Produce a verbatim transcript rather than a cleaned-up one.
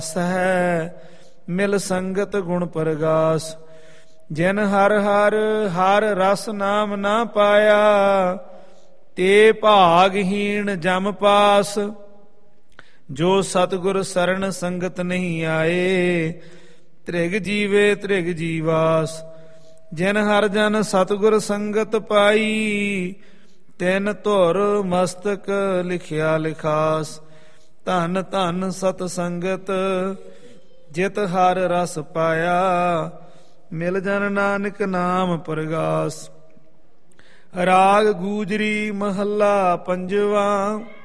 ਹੈ ਮਿਲ ਸੰਗਤ ਗੁਣ ਪ੍ਰਗਾਸ। ਜਿਨ ਹਰ ਹਰ ਹਰ ਰਸ ਨਾਮ ਨਾ ਪਾਇਆ, ਤੇ ਭਾਗਹੀਣ ਜਮ ਪਾਸ। ਜੋ ਸਤਿਗੁਰ ਸਰਣ ਸੰਗਤ ਨਹੀਂ ਆਏ, ਤ੍ਰਿਗ ਜੀਵੇ ਤ੍ਰਿਗ ਜੀਵਾਸ। ਜਿਨ ਹਰ ਜਨ ਸਤਿਗੁਰ ਸੰਗਤ ਪਾਈ, ਤਿਨ ਧੁਰ ਮਸਤਕ ਲਿਖਿਆ ਲਿਖਾਸ। ਧਨ ਧਨ ਸਤ ਸੰਗਤ ਜਿਤ ਹਰ ਰਸ ਪਾਇਆ, ਮਿਲ ਜਨ ਨਾਨਕ ਨਾਮ ਪ੍ਰਗਾਸ। ਰਾਗ ਗੂਜਰੀ ਮਹੱਲਾ ਪੰਜਵਾ।